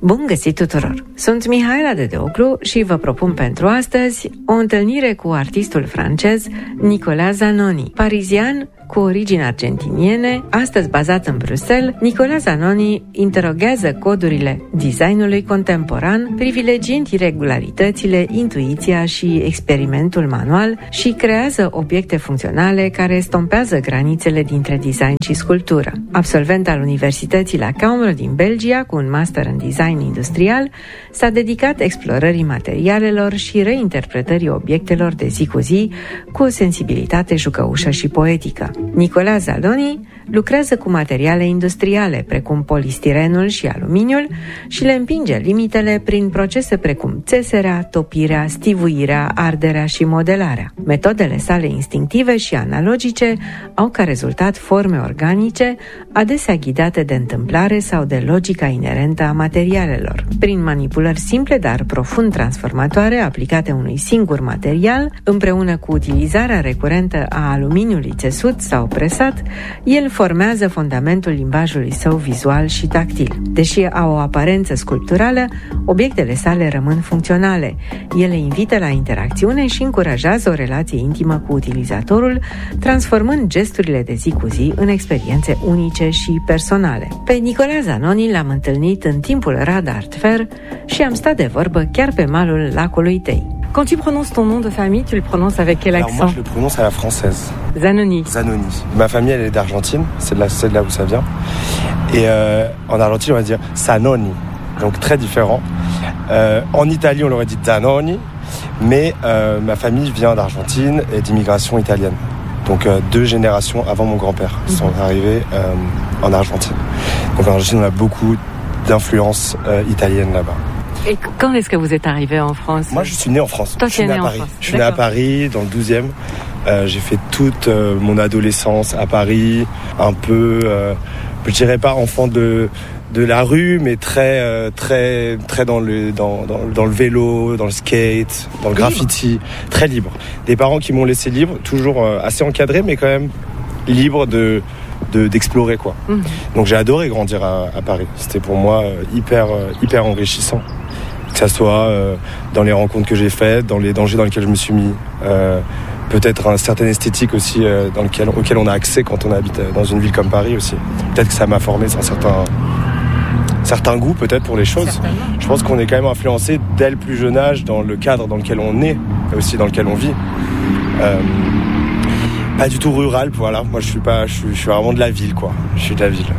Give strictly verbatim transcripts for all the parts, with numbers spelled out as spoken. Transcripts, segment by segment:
Bun găsit tuturor! Sunt Mihaela Dedeoclu și vă propun pentru astăzi o întâlnire cu artistul francez Nicolas Zanoni, parizian cu origini argentiniene, astăzi bazat în Bruxelles. Nicolas Zanoni interoghează codurile designului contemporan, privilegiind irregularitățile, intuiția și experimentul manual și creează obiecte funcționale care estompează granițele dintre design și sculptură. Absolvent al Universității la Cambridge din Belgia cu un master în design industrial, s-a dedicat explorării materialelor și reinterpretării obiectelor de zi cu zi cu o sensibilitate jucăușă și poetică. Nicolas Zanoni lucrează cu materiale industriale, precum polistirenul și aluminiul, și le împinge limitele prin procese precum țeserea, topirea, stivuirea, arderea și modelarea. Metodele sale instinctive și analogice au ca rezultat forme organice, adesea ghidate de întâmplare sau de logica inerentă a materialelor. Prin manipulări simple, dar profund transformatoare, aplicate unui singur material, împreună cu utilizarea recurentă a aluminiului țesut sau presat, el formează fundamentul limbajului său vizual și tactil. Deși au o aparență sculpturală, obiectele sale rămân funcționale. Ele invită la interacțiune și încurajează o relație intimă cu utilizatorul, transformând gesturile de zi cu zi în experiențe unice și personale. Pe Nicolas Zanoni l-am întâlnit în timpul Rad Art Fair și am stat de vorbă chiar pe malul lacului Tei. Quand tu prononces ton nom de famille, tu le prononces avec quel accent? Alors moi, je le prononce à la française. Zanoni. Zanoni. Ma famille, elle est d'Argentine. C'est de là, c'est de là où ça vient. Et euh, en Argentine, on va dire Zanoni. Donc très différent. Euh, en Italie, on l'aurait dit Zanoni. Mais euh, ma famille vient d'Argentine et d'immigration italienne. Donc euh, deux générations avant mon grand-père mmh. sont arrivés euh, en Argentine. Donc en Argentine, on a beaucoup d'influence euh, italienne là-bas. Et quand est-ce que vous êtes arrivé en France? Moi, je suis né en France. Toi, je suis né, né à en Paris. France. Je suis né à Paris, dans le douzième. Euh, j'ai fait toute euh, mon adolescence à Paris, un peu, euh, je dirais pas enfant de de la rue, mais très euh, très très dans le dans, dans dans le vélo, dans le skate, dans le graffiti, libre. Très libre. Des parents qui m'ont laissé libre, toujours euh, assez encadré, mais quand même libre de De, d'explorer quoi. Mmh. Donc j'ai adoré grandir à, à Paris. C'était pour moi euh, hyper euh, hyper enrichissant. Que ça soit euh, dans les rencontres que j'ai faites, dans les dangers dans lesquels je me suis mis, euh, peut-être une certaine esthétique aussi euh, dans lequel, auquel on a accès quand on habite dans une ville comme Paris aussi. Peut-être que ça m'a formé sur certains certains goûts peut-être pour les choses. Certainement. Je pense qu'on est quand même influencé dès le plus jeune âge dans le cadre dans lequel on est et aussi dans lequel on vit. Euh, Pas du tout rural, voilà. Moi, je suis pas, je suis, je suis vraiment de la ville, quoi. Je suis de la ville.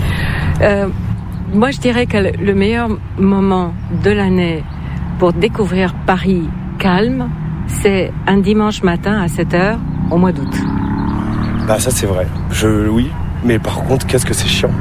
Euh, moi, je dirais que le meilleur moment de l'année pour découvrir Paris calme, c'est un dimanche matin à sept heures au mois d'août. Bah ça, c'est vrai. Je, oui, mais par contre, qu'est-ce que c'est chiant.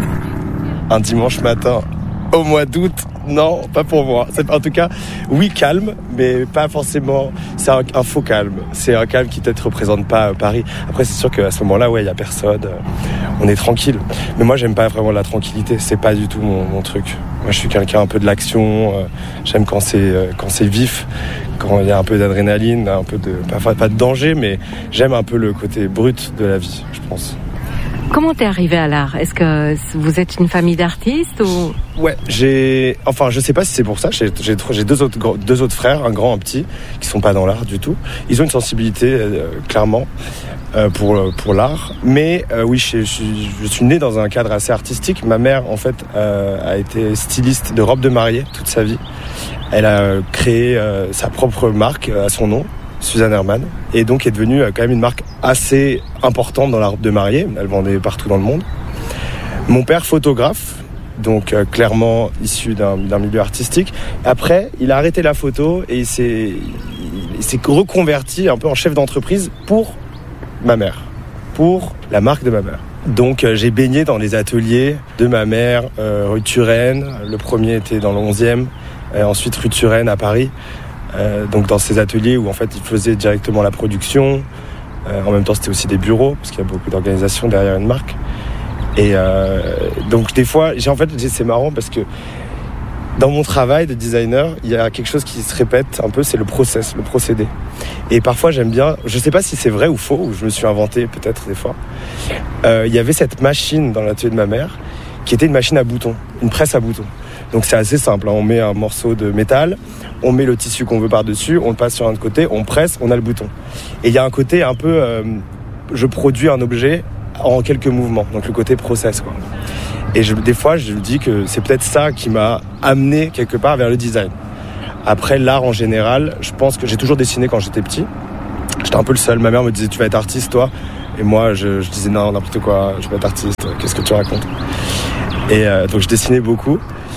Un dimanche matin au mois d'août, non, pas pour moi. C'est, en tout cas, oui, calme, mais pas forcément. C'est un, un faux calme. C'est un calme qui peut-être représente pas euh, Paris. Après, c'est sûr qu'à ce moment-là, ouais, il y a personne. Euh, on est tranquille. Mais moi, j'aime pas vraiment la tranquillité. C'est pas du tout mon, mon truc. Moi, je suis quelqu'un un peu de l'action. Euh, j'aime quand c'est euh, quand c'est vif, quand il y a un peu d'adrénaline, un peu de pas, pas de danger, mais j'aime un peu le côté brut de la vie, je pense. Comment t'es arrivé à l'art? Est-ce que vous êtes une famille d'artistes ou... Ouais, j'ai... Enfin, je sais pas si c'est pour ça. J'ai, j'ai, j'ai deux, autres, deux autres frères, un grand, un petit, qui sont pas dans l'art du tout. Ils ont une sensibilité, euh, clairement, euh, pour, pour l'art. Mais euh, oui, je, je, je suis né dans un cadre assez artistique. Ma mère, en fait, euh, a été styliste de robes de mariée toute sa vie. Elle a créé euh, sa propre marque à son nom, Suzanne Hermann, et donc est devenue quand même une marque assez importante dans la robe de mariée. Elle vendait partout dans le monde. Mon père, photographe, donc euh, clairement issu d'un, d'un milieu artistique. Après, il a arrêté la photo et il s'est, il s'est reconverti un peu en chef d'entreprise pour ma mère, pour la marque de ma mère. Donc euh, j'ai baigné dans les ateliers de ma mère, euh, rue Turenne. Le premier était dans le onzième, euh, ensuite rue Turenne à Paris. Euh, donc dans ces ateliers où en fait ils faisaient directement la production. Euh, en même temps, c'était aussi des bureaux parce qu'il y a beaucoup d'organisations derrière une marque. Et euh, donc des fois, j'ai en fait, c'est marrant parce que dans mon travail de designer, il y a quelque chose qui se répète un peu, c'est le process, le procédé. Et parfois, j'aime bien, je sais pas si c'est vrai ou faux, ou je me suis inventé peut-être des fois. Euh, il y avait cette machine dans l'atelier de ma mère qui était une machine à boutons, une presse à boutons. Donc c'est assez simple, hein. On met un morceau de métal, on met le tissu qu'on veut par-dessus, on le passe sur un côté, on presse, on a le bouton. Et il y a un côté un peu, euh, je produis un objet en quelques mouvements, donc le côté process, quoi. Et je, des fois, je me dis que c'est peut-être ça qui m'a amené quelque part vers le design. Après, l'art en général, je pense que j'ai toujours dessiné quand j'étais petit. J'étais un peu le seul. Ma mère me disait, tu vas être artiste, toi. Et moi, je, je disais, non, n'importe quoi, je vais être artiste. Qu'est-ce que tu racontes? Et euh, donc, je dessinais beaucoup.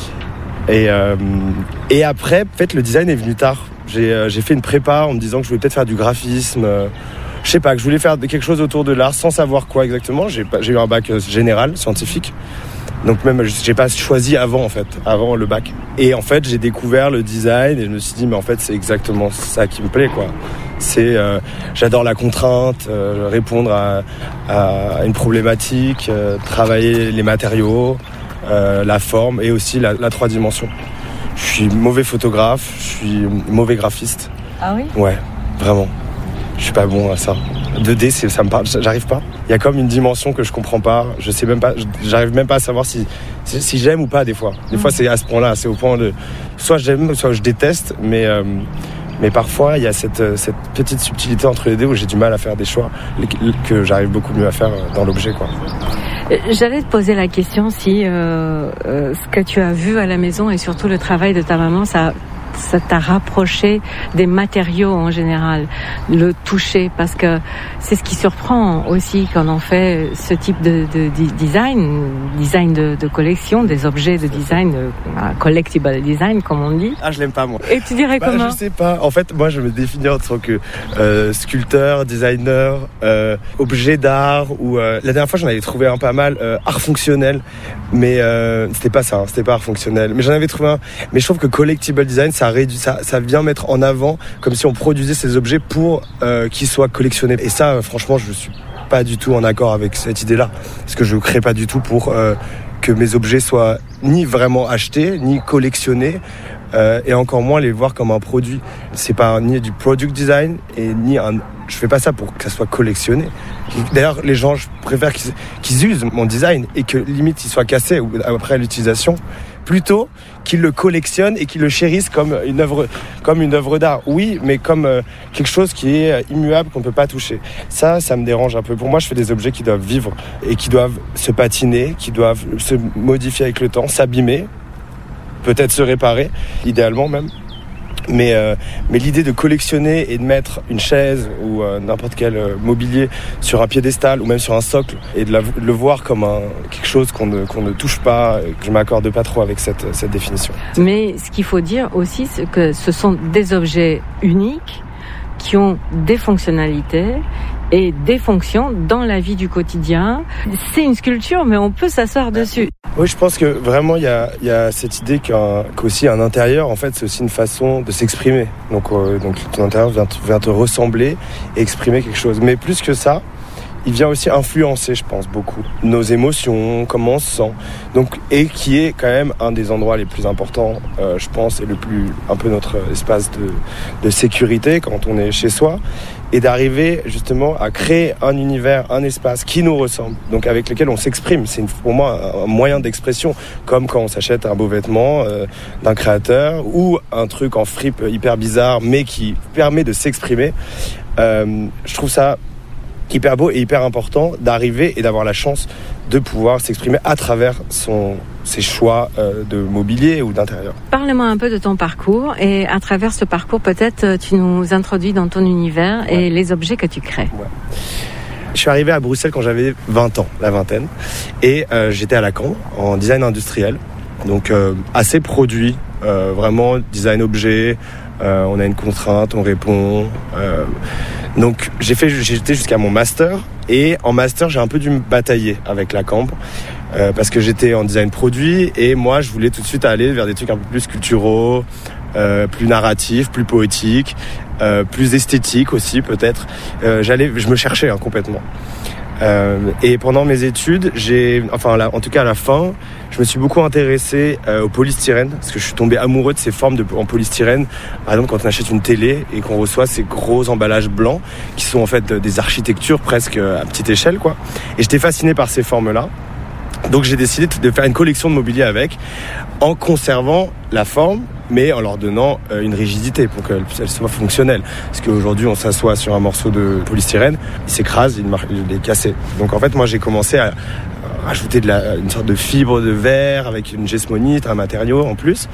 Et, euh, et après, en fait, le design est venu tard. J'ai, euh, j'ai fait une prépa en me disant que je voulais peut-être faire du graphisme. Euh, je sais pas, que je voulais faire quelque chose autour de l'art sans savoir quoi exactement. J'ai, j'ai eu un bac général, scientifique. Donc même, j'ai pas choisi avant, en fait, avant le bac. Et en fait, j'ai découvert le design et je me suis dit, mais en fait, c'est exactement ça qui me plaît, quoi. C'est, euh, j'adore la contrainte, euh, répondre à, à une problématique, euh, travailler les matériaux, euh, la forme et aussi la, la trois dimensions. Je suis mauvais photographe, je suis mauvais graphiste. Ah oui? Ouais, vraiment. Je suis pas bon à ça. deux D, c'est, ça me parle, j'arrive pas. Il y a comme une dimension que je comprends pas. Je sais même pas, j'arrive même pas à savoir si, si, si j'aime ou pas des fois. Des mmh. fois, c'est à ce point-là, c'est au point de, soit j'aime, soit je déteste, mais, euh, mais parfois, il y a cette, cette petite subtilité entre les deux où j'ai du mal à faire des choix que j'arrive beaucoup mieux à faire dans l'objet, quoi. J'allais te poser la question si euh, euh, ce que tu as vu à la maison et surtout le travail de ta maman, ça ça t'a rapproché des matériaux en général, le toucher, parce que c'est ce qui surprend aussi quand on fait ce type de, de, de design, design de, de collection, des objets de design, de, collectible design comme on dit. Ah, je l'aime pas moi. Et tu dirais bah, comment? Je sais pas. En fait, moi, je me définis en tant que euh, sculpteur, designer, euh, objet d'art. Ou euh, la dernière fois, j'en avais trouvé un pas mal, euh, art fonctionnel, mais euh, c'était pas ça, hein, c'était pas art fonctionnel. Mais j'en avais trouvé un. Mais je trouve que collectible design, ça réduit, ça, ça vient mettre en avant comme si on produisait ces objets pour euh, qu'ils soient collectionnés. Et ça, euh, franchement, je suis pas du tout en accord avec cette idée-là, parce que je crée pas du tout pour euh, que mes objets soient ni vraiment achetés, ni collectionnés, euh, et encore moins les voir comme un produit. C'est pas ni du product design et ni un. Je fais pas ça pour que ça soit collectionné. D'ailleurs, les gens, je préfère qu'ils, qu'ils usent mon design et que limite il soit cassé après l'utilisation, plutôt qu'ils le collectionnent et qu'ils le chérissent comme une œuvre, comme une œuvre d'art. Oui, mais comme euh, quelque chose qui est immuable, qu'on ne peut pas toucher. Ça, ça me dérange un peu. Pour moi, je fais des objets qui doivent vivre et qui doivent se patiner, qui doivent se modifier avec le temps, s'abîmer, peut-être se réparer, idéalement même. Mais, euh, mais l'idée de collectionner et de mettre une chaise ou euh, n'importe quel euh, mobilier sur un piédestal ou même sur un socle et de, la, de le voir comme un, quelque chose qu'on ne, qu'on ne touche pas, que je ne m'accorde pas trop avec cette, cette définition. Mais ce qu'il faut dire aussi, c'est que ce sont des objets uniques qui ont des fonctionnalités et des fonctions dans la vie du quotidien. C'est une sculpture, mais on peut s'asseoir dessus. Oui, je pense que vraiment, il y a, y a cette idée qu'un, qu'aussi un intérieur, en fait, c'est aussi une façon de s'exprimer. Donc, euh, donc ton intérieur vient te, vient te ressembler et exprimer quelque chose. Mais plus que ça, il vient aussi influencer, je pense, beaucoup nos émotions, comment on se sent. Donc, et qui est quand même un des endroits les plus importants, euh, je pense, et le plus, un peu notre espace de, de sécurité quand on est chez soi. Et d'arriver justement à créer un univers, un espace qui nous ressemble, donc avec lequel on s'exprime. C'est une, pour moi un moyen d'expression, comme quand on s'achète un beau vêtement euh, d'un créateur ou un truc en fripe hyper bizarre, mais qui permet de s'exprimer. Euh, je trouve ça hyper beau et hyper important d'arriver et d'avoir la chance de pouvoir s'exprimer à travers son, ses choix euh, de mobilier ou d'intérieur. Parle-moi un peu de ton parcours et à travers ce parcours, peut-être tu nous introduis dans ton univers ouais. et les objets que tu crées. Ouais. Je suis arrivé à Bruxelles quand j'avais vingt ans, la vingtaine, et euh, j'étais à la Cambre en design industriel, donc euh, assez produit, euh, vraiment design objet. Euh, on a une contrainte, on répond. Euh, donc j'ai fait, j'ai été jusqu'à mon master et en master j'ai un peu dû me batailler avec la Cambre euh, parce que j'étais en design produit et moi je voulais tout de suite aller vers des trucs un peu plus culturaux, euh, plus narratifs, plus poétiques, euh, plus esthétiques aussi peut-être. Euh, j'allais, je me cherchais hein, complètement. Euh, et pendant mes études, j'ai, enfin, là, en tout cas à la fin, je me suis beaucoup intéressé euh, au polystyrène parce que je suis tombé amoureux de ces formes de, en polystyrène. Par exemple, quand on achète une télé et qu'on reçoit ces gros emballages blancs qui sont en fait des architectures presque à petite échelle, quoi. Et j'étais fasciné par ces formes-là. Donc j'ai décidé de faire une collection de mobilier avec, en conservant la forme, mais en leur donnant une rigidité pour qu'elle soit fonctionnelle. Parce qu'aujourd'hui, on s'assoit sur un morceau de polystyrène, il s'écrase, il, mar- il est cassé. Donc en fait, moi j'ai commencé à rajouter de la, une sorte de fibre de verre avec une gesmonite, un matériau en plus.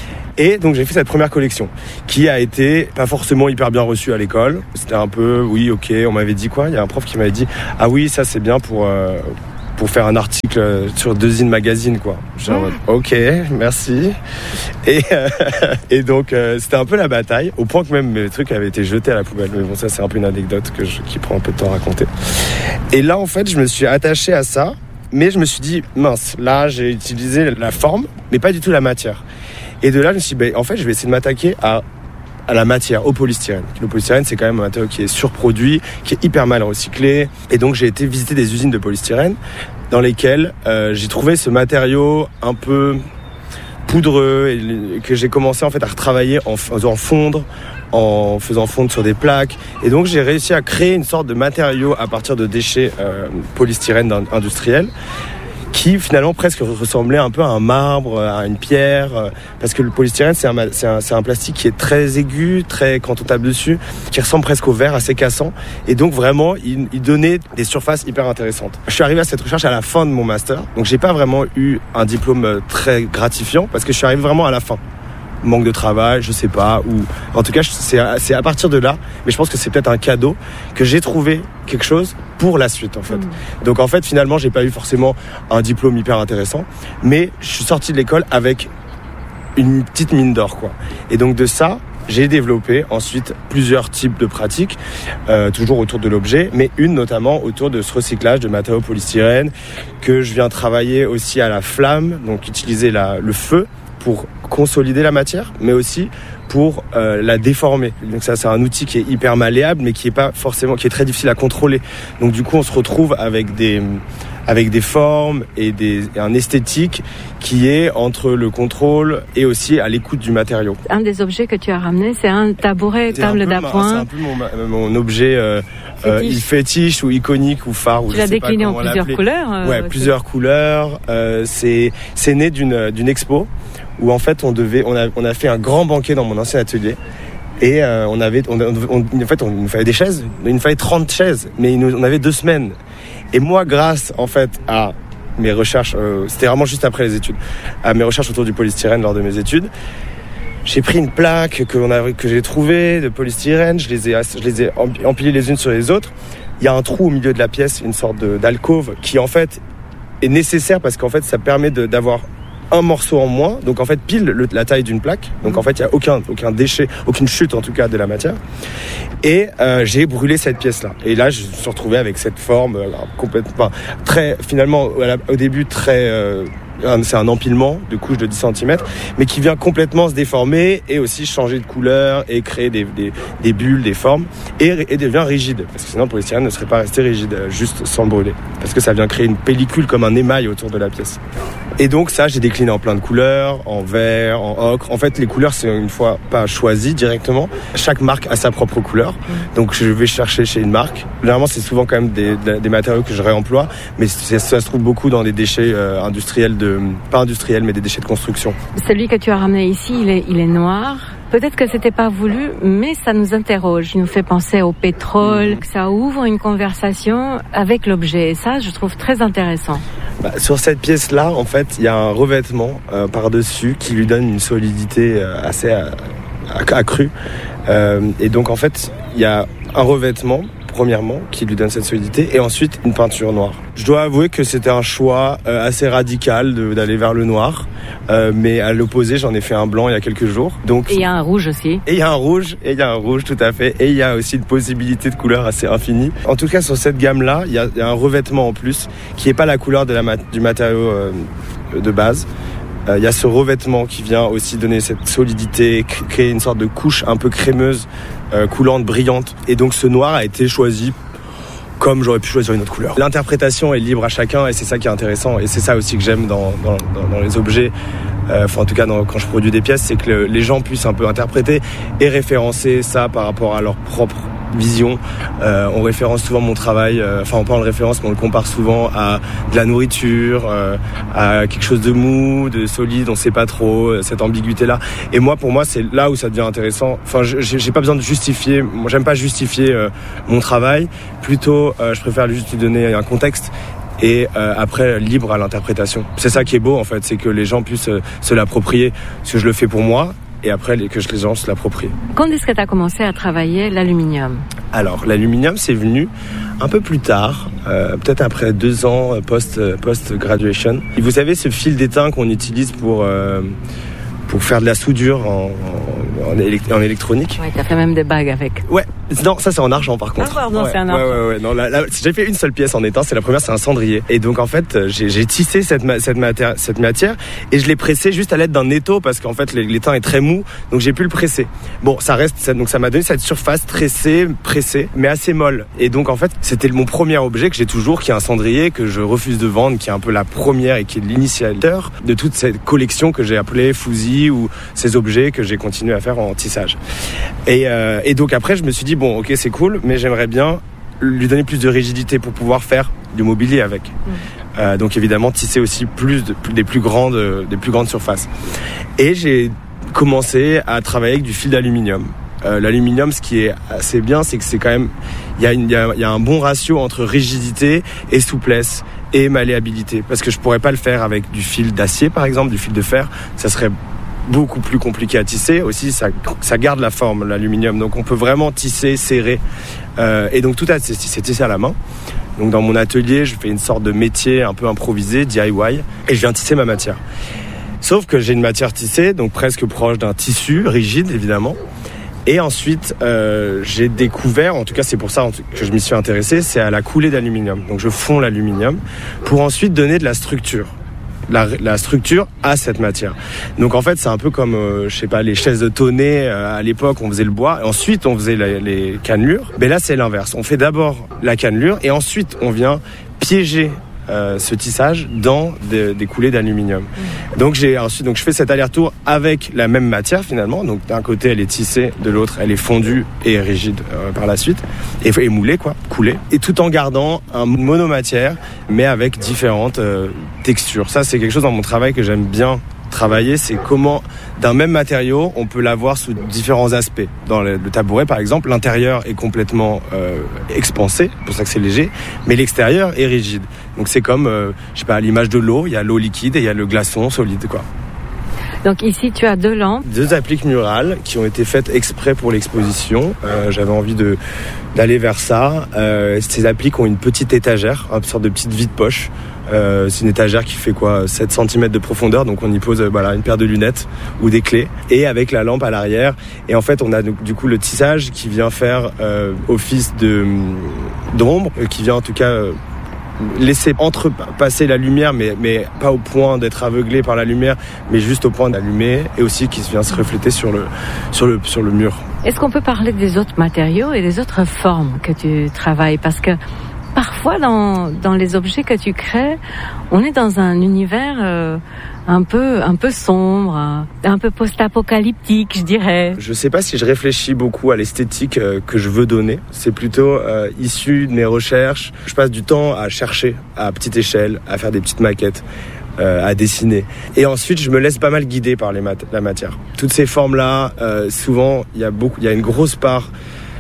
Et donc j'ai fait cette première collection qui a été pas forcément hyper bien reçue à l'école. C'était un peu, oui, ok, on m'avait dit quoi ? Il y a un prof qui m'avait dit, ah oui, ça c'est bien pour... Euh, pour faire un article sur Deuxine Magazine, quoi. Genre, mmh. ok, merci. Et, euh, et donc, euh, c'était un peu la bataille, au point que même mes trucs avaient été jetés à la poubelle. Mais bon, ça, c'est un peu une anecdote que je, qui prend un peu de temps à raconter. Et là, en fait, je me suis attaché à ça, mais je me suis dit, mince, là, j'ai utilisé la forme, mais pas du tout la matière. Et de là, je me suis dit, bah, en fait, je vais essayer de m'attaquer à à la matière, au polystyrène. Le polystyrène, c'est quand même un matériau qui est surproduit, qui est hyper mal recyclé. Et donc, j'ai été visiter des usines de polystyrène dans lesquelles euh, j'ai trouvé ce matériau un peu poudreux et que j'ai commencé en fait à retravailler en faisant fondre, en faisant fondre sur des plaques. Et donc, j'ai réussi à créer une sorte de matériau à partir de déchets euh, polystyrène industriels, qui finalement presque ressemblait un peu à un marbre, à une pierre, parce que le polystyrène c'est un, c'est un, c'est un plastique qui est très aigu, très quand on tape dessus, qui ressemble presque au verre, assez cassant, et donc vraiment il, il donnait des surfaces hyper intéressantes. Je suis arrivé à cette recherche à la fin de mon master, donc j'ai pas vraiment eu un diplôme très gratifiant, parce que je suis arrivé vraiment à la fin. Manque de travail, je sais pas, ou en tout cas c'est à, c'est à partir de là, mais je pense que c'est peut-être un cadeau que j'ai trouvé quelque chose pour la suite en fait. Mmh. Donc en fait finalement j'ai pas eu forcément un diplôme hyper intéressant, mais je suis sorti de l'école avec une petite mine d'or quoi. Et donc de ça j'ai développé ensuite plusieurs types de pratiques, euh, toujours autour de l'objet, mais une notamment autour de ce recyclage de matériaux polystyrène que je viens travailler aussi à la flamme, donc utiliser la, le feu pour consolider la matière, mais aussi pour euh, la déformer. Donc ça, c'est un outil qui est hyper malléable, mais qui est pas forcément, qui est très difficile à contrôler. Donc du coup, on se retrouve avec des avec des formes et des et un esthétique qui est entre le contrôle et aussi à l'écoute du matériau. Un des objets que tu as ramené, c'est un tabouret, c'est table un d'appoint. C'est un peu mon, mon objet euh, fétiche. Euh, fétiche ou iconique ou phare. Ou tu l'as décliné en plusieurs l'appeler. couleurs. Euh, ouais, okay. plusieurs couleurs. Euh, c'est c'est né d'une d'une expo où en fait on devait, on a on a fait un grand banquet dans mon ancien atelier. Et euh, on avait, on, on, en fait, on nous fallait des chaises. Il nous fallait trente chaises, mais il nous, on avait deux semaines. Et moi, grâce en fait à mes recherches, euh, c'était vraiment juste après les études, à mes recherches autour du polystyrène lors de mes études, j'ai pris une plaque que, on a, que j'ai trouvée de polystyrène, je les ai, je les ai empilées les unes sur les autres. Il y a un trou au milieu de la pièce, une sorte de, d'alcôve qui en fait est nécessaire parce qu'en fait ça permet de, d'avoir un morceau en moins, donc en fait pile le, la taille d'une plaque, donc en fait il n'y a aucun, aucun déchet, aucune chute en tout cas de la matière, et euh, j'ai brûlé cette pièce là, et là je me suis retrouvé avec cette forme euh, complètement, très, finalement au début très euh, c'est un empilement de couches de dix centimètres, mais qui vient complètement se déformer et aussi changer de couleur et créer des, des, des bulles, des formes, et, et devient rigide, parce que sinon le polystyrène ne serait pas resté rigide, juste sans le brûler, parce que ça vient créer une pellicule comme un émail autour de la pièce. Et donc ça, j'ai décliné en plein de couleurs, en vert, en ocre. En fait, les couleurs, c'est une fois pas choisi directement. Chaque marque a sa propre couleur. Donc je vais chercher chez une marque. Généralement, c'est souvent quand même des, des matériaux que je réemploie, mais ça, ça se trouve beaucoup dans des déchets euh, industriels, de, pas industriels, mais des déchets de construction. Celui que tu as ramené ici, il est, il est noir. Peut-être que c'était pas voulu, mais ça nous interroge. Il nous fait penser au pétrole. Mmh. Ça ouvre une conversation avec l'objet. Et ça, je trouve très intéressant. Bah, sur cette pièce-là, en fait, il y a un revêtement euh, par-dessus qui lui donne une solidité euh, assez euh, accrue. Euh, et donc, en fait, il y a un revêtement, premièrement, qui lui donne cette solidité, et ensuite une peinture noire. Je dois avouer que c'était un choix euh, assez radical de, d'aller vers le noir, euh, mais à l'opposé, j'en ai fait un blanc il y a quelques jours. Donc, et il y a un rouge aussi. Et il y a un rouge, et il y a un rouge, tout à fait. Et il y a aussi une possibilité de couleur assez infinie. En tout cas, sur cette gamme-là, il y a, il y a un revêtement en plus, qui n'est pas la couleur de la mat- du matériau euh, de base. Il euh, y a ce revêtement qui vient aussi donner cette solidité, créer une sorte de couche un peu crémeuse, euh, coulante, brillante. Et donc ce noir a été choisi comme j'aurais pu choisir une autre couleur. L'interprétation est libre à chacun et c'est ça qui est intéressant. Et c'est ça aussi que j'aime dans, dans, dans, dans les objets, euh, enfin en tout cas dans, quand je produis des pièces, c'est que le, les gens puissent un peu interpréter et référencer ça par rapport à leur propre vision. Euh, on référence souvent mon travail, euh, enfin on parle de référence, mais on le compare souvent à de la nourriture, euh, à quelque chose de mou, de solide, on sait pas trop, euh, cette ambiguïté-là. Et moi, pour moi, c'est là où ça devient intéressant. Enfin, je, j'ai pas besoin de justifier. Moi, j'aime pas justifier euh, mon travail. Plutôt, euh, je préfère juste lui donner un contexte. Et euh, après, libre à l'interprétation. C'est ça qui est beau, en fait, c'est que les gens puissent euh, se l'approprier. Parce que je le fais pour moi, et après que les gens se l'approprient. Quand est-ce que tu as commencé à travailler l'aluminium ? Alors, l'aluminium, c'est venu un peu plus tard, euh, peut-être après deux ans post, post-graduation. Et vous savez, ce fil d'étain qu'on utilise pour... Euh, pour faire de la soudure en, en, en, élect- en électronique. Ouais, t'as fait même des bagues avec. Ouais, non, ça c'est en argent par contre. Ah pardon, ouais, c'est en argent. Ouais, ouais, ouais. Non, là, là, j'ai fait une seule pièce en étain, c'est la première, c'est un cendrier. Et donc en fait, j'ai, j'ai tissé cette, ma- cette, matière, cette matière et je l'ai pressé juste à l'aide d'un étau parce qu'en fait l'étain est très mou, donc j'ai pu le presser. Bon, ça reste, ça, donc ça m'a donné cette surface tressée, pressée, mais assez molle. Et donc en fait, c'était mon premier objet que j'ai toujours, qui est un cendrier que je refuse de vendre, qui est un peu la première et qui est l'initiateur de toute cette collection que j'ai appelée Fouzi ou ces objets que j'ai continué à faire en tissage. Et, euh, et donc après, je me suis dit, bon, ok, c'est cool, mais j'aimerais bien lui donner plus de rigidité pour pouvoir faire du mobilier avec. Mmh. Euh, donc évidemment, tisser aussi plus de, des, plus grandes, des plus grandes surfaces. Et j'ai commencé à travailler avec du fil d'aluminium. Euh, l'aluminium, ce qui est assez bien, c'est que c'est quand même, il y a, une, y a, y a un bon ratio entre rigidité et souplesse et malléabilité. Parce que je pourrais pas le faire avec du fil d'acier, par exemple, du fil de fer. Ça serait beaucoup plus compliqué à tisser. Aussi, ça, ça garde la forme, l'aluminium. Donc, on peut vraiment tisser, serrer. Euh, et donc, tout ça, c'est, c'est tissé à la main. Donc, dans mon atelier, je fais une sorte de métier un peu improvisé, D I Y, et je viens tisser ma matière. Sauf que j'ai une matière tissée, donc presque proche d'un tissu, rigide, évidemment. Et ensuite, euh, j'ai découvert, en tout cas, c'est pour ça que je m'y suis intéressé, c'est à la coulée d'aluminium. Donc, je fonds l'aluminium pour ensuite donner de la structure. La, la structure à cette matière. Donc en fait, c'est un peu comme, euh, je sais pas, les chaises de tonnet. Euh, à l'époque, on faisait le bois, et ensuite on faisait la, les cannelures. Mais là, c'est l'inverse. On fait d'abord la cannelure, et ensuite on vient piéger euh, ce tissage dans des, des coulées d'aluminium. Mmh. Donc j'ai ensuite, donc je fais cet aller-retour avec la même matière finalement. Donc d'un côté, elle est tissée, de l'autre, elle est fondue et rigide euh, par la suite, et, et moulée quoi, coulée. Et tout en gardant un monomatière, mais avec différentes euh, textures. Ça, c'est quelque chose dans mon travail que j'aime bien travailler, c'est comment d'un même matériau on peut l'avoir sous différents aspects. Dans le, le tabouret par exemple, l'intérieur est complètement euh, expansé, c'est pour ça que c'est léger, mais l'extérieur est rigide. Donc c'est comme, euh, je sais pas, à l'image de l'eau, il y a l'eau liquide et il y a le glaçon solide quoi. Donc ici tu as deux lampes. Deux appliques murales qui ont été faites exprès pour l'exposition. Euh, j'avais envie de, d'aller vers ça. Euh, ces appliques ont une petite étagère, une sorte de petite vide-poche. Euh, c'est une étagère qui fait quoi, sept centimètres de profondeur, donc on y pose euh, voilà, une paire de lunettes ou des clés, et avec la lampe à l'arrière. Et en fait, on a du coup le tissage qui vient faire euh, office de, d'ombre, qui vient en tout cas euh, laisser entrepasser la lumière, mais, mais pas au point d'être aveuglé par la lumière, mais juste au point d'allumer, et aussi qui vient se refléter sur le, sur le, sur le mur. Est-ce qu'on peut parler des autres matériaux et des autres formes que tu travailles ? Parce que parfois, dans, dans les objets que tu crées, on est dans un univers euh, un peu, un peu sombre, un peu post-apocalyptique, je dirais. Je sais pas si je réfléchis beaucoup à l'esthétique euh, que je veux donner. C'est plutôt euh, issu de mes recherches. Je passe du temps à chercher à petite échelle, à faire des petites maquettes, euh, à dessiner. Et ensuite, je me laisse pas mal guider par les mat- la matière. Toutes ces formes-là, euh, souvent, il y a beaucoup, il y a une grosse part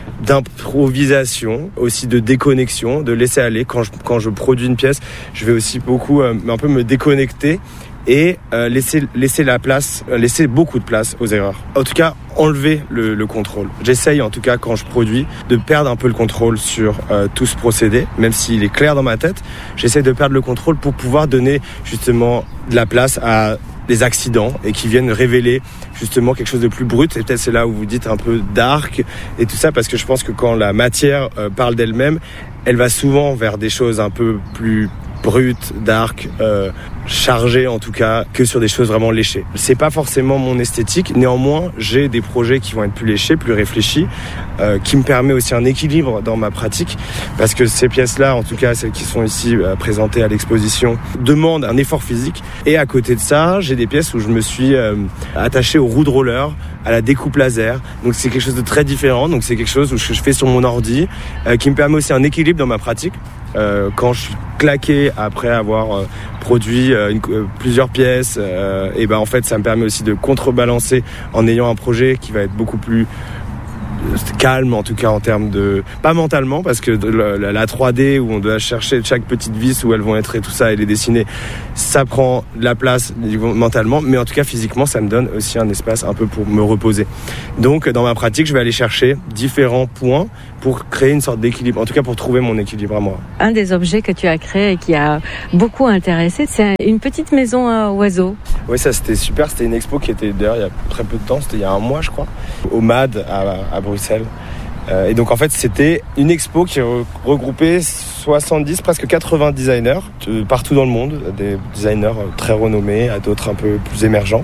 d'improvisation, aussi de déconnexion, de laisser aller. Quand je, quand je produis une pièce, je vais aussi beaucoup euh, un peu me déconnecter et euh, laisser, laisser la place, euh, laisser beaucoup de place aux erreurs. En tout cas, enlever le, le contrôle. J'essaye en tout cas quand je produis de perdre un peu le contrôle sur euh, tout ce procédé, même s'il est clair dans ma tête. J'essaye de perdre le contrôle pour pouvoir donner justement de la place à des accidents et qui viennent révéler justement quelque chose de plus brut. Et peut-être c'est là où vous dites un peu dark et tout ça, parce que je pense que quand la matière euh, parle d'elle-même, elle va souvent vers des choses un peu plus brutes, dark, euh, chargé en tout cas que sur des choses vraiment léchées. C'est pas forcément mon esthétique, néanmoins j'ai des projets qui vont être plus léchés, plus réfléchis, euh, qui me permet aussi un équilibre dans ma pratique, parce que ces pièces-là, en tout cas celles qui sont ici euh, présentées à l'exposition, demandent un effort physique. Et à côté de ça, j'ai des pièces où je me suis euh, attaché aux roues de roller, à la découpe laser, donc c'est quelque chose de très différent, donc c'est quelque chose où je fais sur mon ordi, euh, qui me permet aussi un équilibre dans ma pratique. Euh, quand je suis claqué après avoir euh, produit euh, une, euh, plusieurs pièces, euh, et ben en fait ça me permet aussi de contrebalancer en ayant un projet qui va être beaucoup plus calme, en tout cas en termes de, pas mentalement, parce que la, la trois D où on doit chercher chaque petite vis où elles vont être et tout ça et les dessiner, ça prend de la place mentalement, mais en tout cas physiquement ça me donne aussi un espace un peu pour me reposer. Donc dans ma pratique je vais aller chercher différents points pour créer une sorte d'équilibre, en tout cas pour trouver mon équilibre à moi. Un des objets que tu as créé et qui a beaucoup intéressé, c'est une petite maison à oiseaux. Oui, ça c'était super, c'était une expo qui était d'ailleurs il y a très peu de temps, c'était il y a un mois je crois, au M A D à, à Bruxelles. Euh, et donc en fait c'était une expo qui regroupait soixante-dix, presque quatre-vingts designers de partout dans le monde, des designers très renommés, à d'autres un peu plus émergents.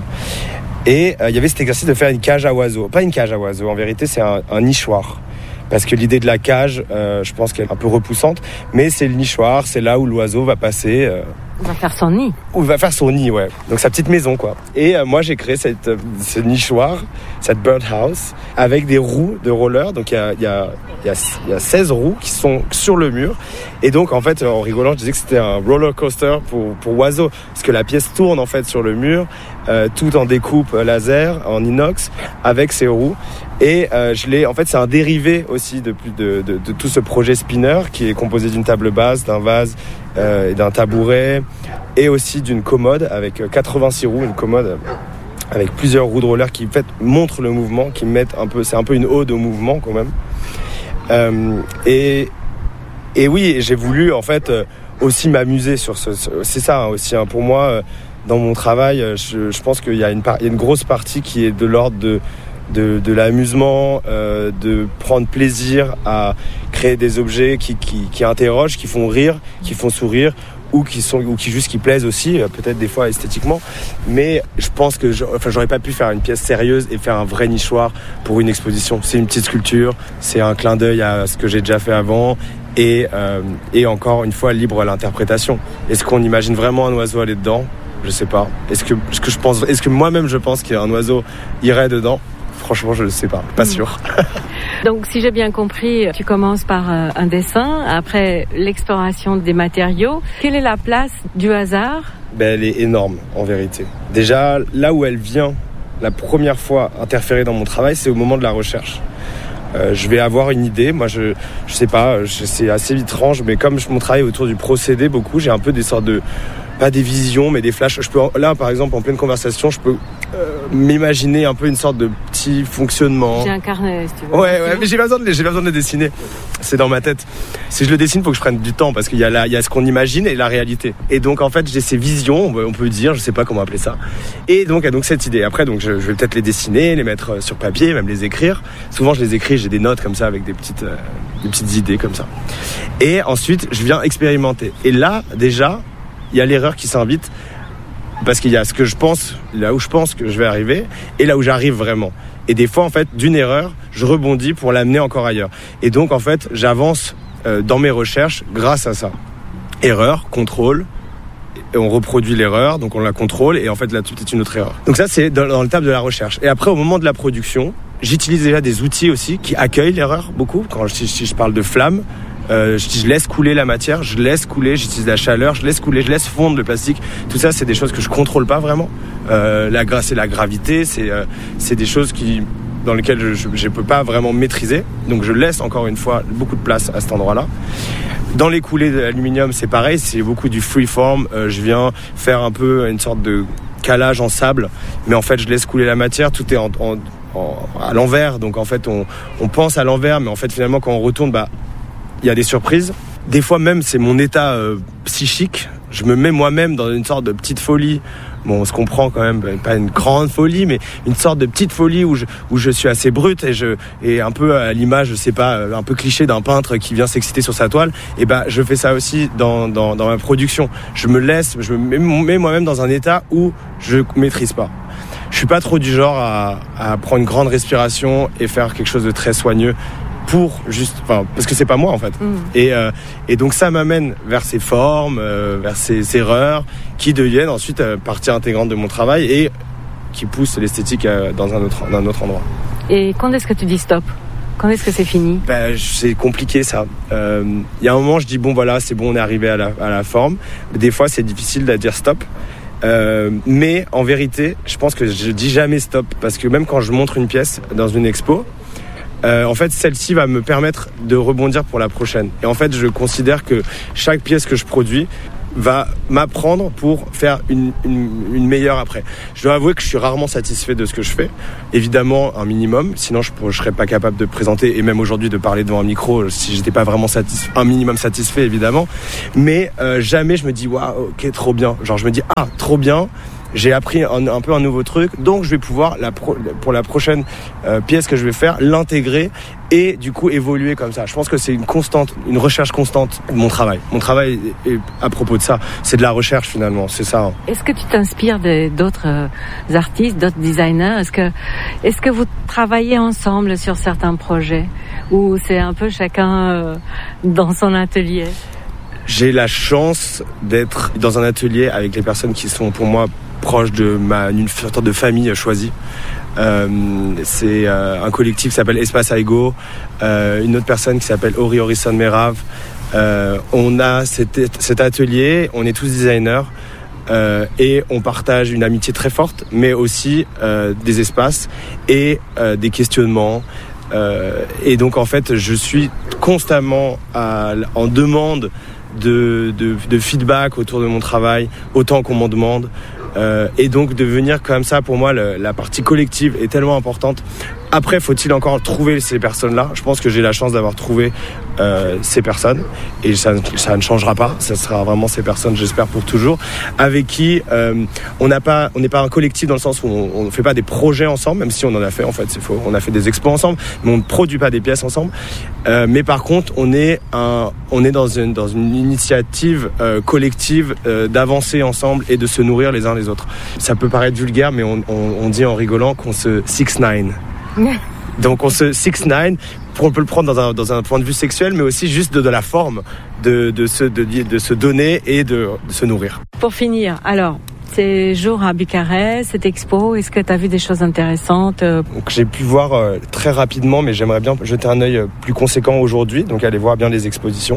Et euh, il y avait cet exercice de faire une cage à oiseaux. Pas une cage à oiseaux, en vérité c'est un, un nichoir. Parce que l'idée de la cage, euh, je pense qu'elle est un peu repoussante, mais c'est le nichoir, c'est là où l'oiseau va passer. Euh, il va faire son nid. Où il va faire son nid, ouais. Donc sa petite maison, quoi. Et euh, moi, j'ai créé cette, euh, ce nichoir, cette birdhouse, avec des roues de roller. Donc il y a, il y a, il y a, il y a seize roues qui sont sur le mur. Et donc, en fait, en rigolant, je disais que c'était un roller coaster pour, pour oiseaux. Parce que la pièce tourne, en fait, sur le mur, euh, tout en découpe laser, en inox, avec ses roues. Et euh, je l'ai, en fait, c'est un dérivé aussi de, de, de, de tout ce projet spinner qui est composé d'une table basse, d'un vase, euh, et d'un tabouret, et aussi d'une commode avec quatre-vingt-six roues, une commode avec plusieurs roues de roller qui en fait montrent le mouvement, qui mettent un peu, c'est un peu une ode au mouvement quand même. Euh, et et oui, j'ai voulu en fait aussi m'amuser sur ce, c'est ça hein, aussi hein, pour moi dans mon travail, je, je pense qu'il y a une par, il y a une grosse partie qui est de l'ordre de De, de l'amusement, euh, de prendre plaisir à créer des objets qui, qui, qui interrogent, qui font rire, qui font sourire, ou qui sont, ou qui juste qui plaisent aussi, peut-être des fois esthétiquement. Mais je pense que je, enfin, j'aurais pas pu faire une pièce sérieuse et faire un vrai nichoir pour une exposition. C'est une petite sculpture, c'est un clin d'œil à ce que j'ai déjà fait avant. Et, euh, et encore une fois, libre à l'interprétation. Est-ce qu'on imagine vraiment un oiseau aller dedans ? Je sais pas. Est-ce que, est-ce que je pense, est-ce que moi-même je pense qu'un oiseau irait dedans ? Franchement, je ne sais pas, pas sûr. Donc, si j'ai bien compris, tu commences par euh, un dessin, après l'exploration des matériaux. Quelle est la place du hasard ? Ben, elle est énorme, en vérité. Déjà, là où elle vient, la première fois interférer dans mon travail, c'est au moment de la recherche. Euh, je vais avoir une idée, moi je je sais pas, je, c'est assez étrange, mais comme je, mon travail autour du procédé beaucoup, j'ai un peu des sortes de, pas des visions, mais des flashs. Je peux, là par exemple, en pleine conversation, je peux euh, m'imaginer un peu une sorte de petit fonctionnement. J'ai un carnet, si tu veux. Ouais, ouais, mais j'ai pas besoin de, j'ai pas besoin de le dessiner. C'est dans ma tête. Si je le dessine, faut que je prenne du temps, parce qu'il y a là, il y a ce qu'on imagine et la réalité. Et donc en fait, j'ai ces visions, on peut dire, je sais pas comment appeler ça. Et donc, donc cette idée. Après, donc je, je vais peut-être les dessiner, les mettre sur papier, même les écrire. Souvent, je les écris, j'ai des notes comme ça avec des petites, euh, des petites idées comme ça. Et ensuite, je viens expérimenter. Et là, déjà, il y a l'erreur qui s'invite, parce qu'il y a ce que je pense, là où je pense que je vais arriver, et là où j'arrive vraiment. Et des fois, en fait, d'une erreur, je rebondis pour l'amener encore ailleurs. Et donc, en fait, j'avance euh, dans mes recherches grâce à ça. Erreur, contrôle, et on reproduit l'erreur, donc on la contrôle, et en fait, là, tout est une autre erreur. Donc ça, c'est dans, dans le table de la recherche. Et après, au moment de la production, j'utilise déjà des outils aussi qui accueillent l'erreur beaucoup. Quand je, si je parle de flamme, Euh, je, je laisse couler la matière, je laisse couler, j'utilise la chaleur, je laisse couler, je laisse fondre le plastique. Tout ça, c'est des choses que je contrôle pas vraiment. Euh, la grâce et la gravité, c'est euh, c'est des choses qui dans lesquelles je, je je peux pas vraiment maîtriser. Donc je laisse encore une fois beaucoup de place à cet endroit-là. Dans les coulées d'aluminium, c'est pareil, c'est beaucoup du freeform. Euh, je viens faire un peu une sorte de calage en sable, mais en fait, je laisse couler la matière. Tout est en, en, en à l'envers, donc en fait, on on pense à l'envers, mais en fait, finalement, quand on retourne, bah il y a des surprises. Des fois même, c'est mon état euh, psychique. Je me mets moi-même dans une sorte de petite folie bon, on se comprend quand même, pas une grande folie, mais une sorte de petite folie où je, où je suis assez brut et, je, et un peu à l'image, je sais pas, un peu cliché d'un peintre qui vient s'exciter sur sa toile. Et ben, je fais ça aussi dans, dans, dans ma production. Je me laisse, je me mets moi-même dans un état où je maîtrise pas. Je suis pas trop du genre à, à prendre une grande respiration et faire quelque chose de très soigneux. Pour juste, enfin, parce que c'est pas moi en fait. Mmh. Et, euh, et donc ça m'amène vers ces formes, euh, vers ces erreurs qui deviennent ensuite euh, partie intégrante de mon travail et qui poussent l'esthétique euh, dans un autre, dans un autre endroit. Et quand est-ce que tu dis stop ? Quand est-ce que c'est fini ? Ben, c'est compliqué ça. Il euh, y a un moment, je dis bon voilà, c'est bon, on est arrivé à la, à la forme. Des fois, c'est difficile de dire stop. Euh, mais en vérité, je pense que je dis jamais stop parce que même quand je montre une pièce dans une expo, Euh, en fait, celle-ci va me permettre de rebondir pour la prochaine. Et en fait, je considère que chaque pièce que je produis va m'apprendre pour faire une, une, une meilleure après. Je dois avouer que je suis rarement satisfait de ce que je fais. Évidemment, un minimum, sinon je ne serais pas capable de présenter et même aujourd'hui de parler devant un micro si j'étais pas vraiment satisfait, un minimum satisfait évidemment. Mais euh, jamais je me dis waouh, ok, trop bien. Genre je me dis ah, trop bien. J'ai appris un, un peu un nouveau truc, donc je vais pouvoir, la pro, pour la prochaine euh, pièce que je vais faire, l'intégrer et du coup évoluer comme ça. Je pense que c'est une constante, une recherche constante de mon travail. Mon travail est, est à propos de ça, c'est de la recherche finalement, c'est ça. Hein. Est-ce que tu t'inspires de, d'autres euh, artistes, d'autres designers ? Est-ce que, est-ce que vous travaillez ensemble sur certains projets ou c'est un peu chacun euh, dans son atelier ? J'ai la chance d'être dans un atelier avec les personnes qui sont pour moi proches de ma une sorte de famille choisie. Euh, c'est euh, un collectif qui s'appelle Espace Aigo, euh, une autre personne qui s'appelle Ori Orison Merav. Euh, on a cet, cet atelier, on est tous designers euh, et on partage une amitié très forte, mais aussi euh, des espaces et euh, des questionnements. Euh, et donc en fait, je suis constamment à, en demande De, de, de feedback autour de mon travail, autant qu'on m'en demande. Euh, et donc de venir comme ça, pour moi, le, la partie collective est tellement importante. Après, faut-il encore trouver ces personnes-là ? Je pense que j'ai la chance d'avoir trouvé euh, ces personnes et ça, ça ne changera pas. Ça sera vraiment ces personnes, j'espère, pour toujours, avec qui euh, on n'a pas, on n'est pas un collectif dans le sens où on ne fait pas des projets ensemble, même si on en a fait, en fait, c'est faux. On a fait des expos ensemble, mais on ne produit pas des pièces ensemble. Euh, mais par contre, on est, un, on est dans, une, dans une initiative euh, collective euh, d'avancer ensemble et de se nourrir les uns les autres. Ça peut paraître vulgaire, mais on, on, on dit en rigolant qu'on se six nine. Donc on se six nine, on peut le prendre dans un, dans un point de vue sexuel, mais aussi juste de, de la forme, de, de, se, de, de se donner et de, de se nourrir. Pour finir, alors, ces jours à Bucarest, cette expo, est-ce que tu as vu des choses intéressantes ? Donc, j'ai pu voir euh, très rapidement, mais j'aimerais bien jeter un œil plus conséquent aujourd'hui, donc aller voir bien les expositions.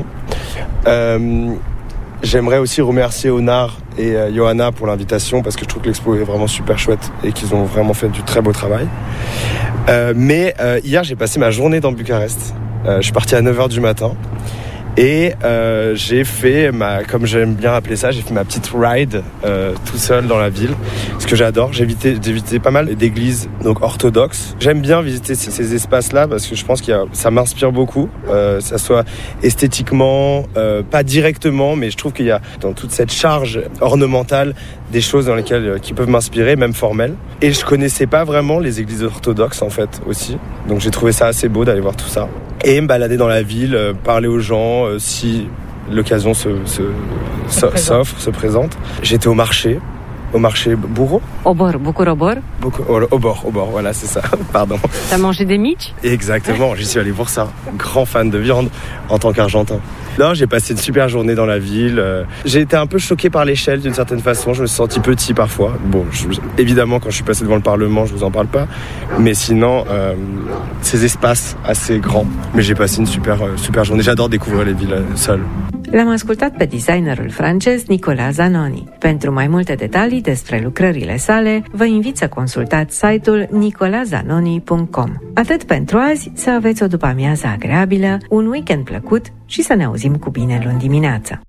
Euh, J'aimerais aussi remercier Onar et euh, Johanna pour l'invitation parce que je trouve que l'expo est vraiment super chouette et qu'ils ont vraiment fait du très beau travail. Euh, mais euh, hier, j'ai passé ma journée dans Bucarest. Euh, je suis parti à neuf heures du matin et euh, j'ai fait, ma, comme j'aime bien appeler ça, j'ai fait ma petite ride euh, tout seul dans la ville. Ce que j'adore, j'ai visité, j'ai visité pas mal d'églises donc orthodoxes. J'aime bien visiter ces, ces espaces-là parce que je pense que ça m'inspire beaucoup, euh, ça soit esthétiquement, euh, pas directement, mais je trouve qu'il y a dans toute cette charge ornementale des choses dans lesquelles euh, qui peuvent m'inspirer, même formelles. Et je connaissais pas vraiment les églises orthodoxes en fait aussi, donc j'ai trouvé ça assez beau d'aller voir tout ça et me balader dans la ville, euh, parler aux gens euh, si l'occasion se, se, se s'offre, se présente. J'étais au marché. Au marché Bourreau. Au bord, beaucoup au bord. Beaucoup, au, au bord, au bord, voilà, c'est ça, pardon. T'as mangé des miches ? Exactement, j'y suis allé pour ça. Grand fan de viande en tant qu'Argentin. Non, j'ai passé une super journée dans la ville. J'ai été un peu choqué par l'échelle d'une certaine façon. Je me suis senti petit parfois. Bon, je, évidemment, quand je suis passé devant le Parlement, je vous en parle pas. Mais sinon, euh, ces espaces assez grands. Mais j'ai passé une super, super journée. J'adore découvrir les villes seules. L-am ascultat pe designerul francez Nicolas Zanoni. Pentru mai multe detalii despre lucrările sale, vă invit să consultați site-ul nicolas zanoni punct com. Atât pentru azi, să aveți o după-amiază agreabilă, un weekend plăcut și să ne auzim cu bine luni dimineață.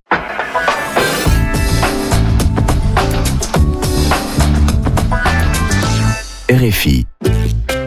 R F I